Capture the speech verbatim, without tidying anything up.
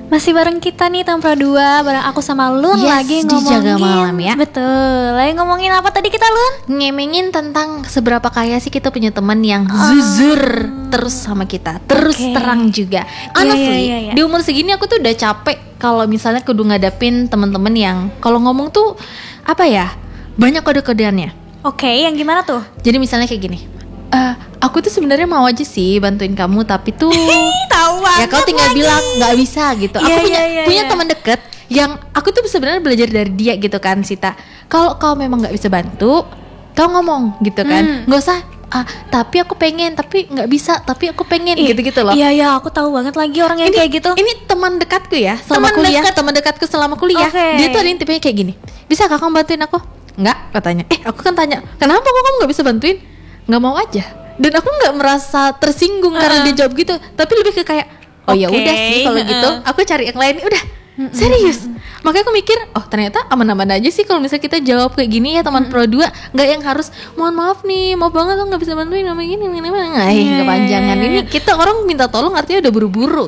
Masih bareng kita nih Tampro dua, bareng aku sama Lun yes, lagi di ngomongin Jaga Malam ya. Betul, lagi ngomongin apa tadi kita Lun? Ngemengin tentang seberapa kaya sih kita punya teman yang jujur um, terus sama kita, terus okay. terang juga. Honestly, yeah, yeah, yeah, yeah. di umur segini aku tuh udah capek kalau misalnya kudu ngadapin teman-teman yang kalau ngomong tuh apa ya, banyak kode-kodeannya. Oke, okay, yang gimana tuh? Jadi misalnya kayak gini. Uh, aku tuh sebenarnya mau aja sih bantuin kamu, tapi tuh tahu banget ya kau tinggal lagi. bilang nggak bisa gitu. Yeah, aku punya yeah, yeah, punya yeah. teman deket yang aku tuh sebenarnya belajar dari dia gitu kan, Sita. Kalau kau memang nggak bisa bantu, kau ngomong gitu kan, nggak hmm. usah. Ah, tapi aku pengen, tapi nggak bisa, tapi aku pengen Ih, gitu-gitu loh. Iya ya, aku tahu banget lagi orang yang ini, kayak gitu. Ini teman dekatku ya, selama teman kuliah. Dekat. Teman dekatku selama kuliah. Okay. Dia tuh ada yang tipenya kayak gini. Bisa kakak bantuin aku? Nggak, katanya. Eh, aku kan tanya, kenapa kok kamu nggak bisa bantuin? Nggak mau aja. Dan aku nggak merasa tersinggung uh. karena dia jawab gitu, tapi lebih ke kayak oh okay. ya udah sih kalau uh. gitu aku cari yang lain udah. Mm-mm. Serius. Makanya aku mikir oh ternyata aman-aman aja sih kalau misalnya kita jawab kayak gini ya teman mm-hmm. pro dua, nggak yang harus mohon maaf nih mau banget tuh nggak bisa bantuin sama gini gini gini nggak kepanjangan. Ini kita orang minta tolong artinya udah buru-buru